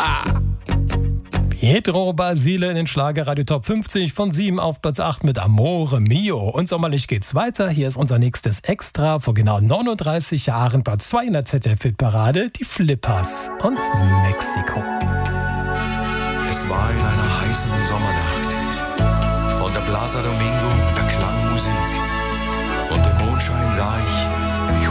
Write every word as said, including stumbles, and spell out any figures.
Pietro Basile in den Schlagerradio Top fünfzig von sieben auf Platz acht mit Amore Mio. Und sommerlich geht's weiter. Hier ist unser nächstes Extra. Vor genau neununddreißig Jahren Platz zwei in der Z D F-Hitparade. Die Flippers und Mexiko. Es war in einer heißen Sommernacht. Von der Plaza Domingo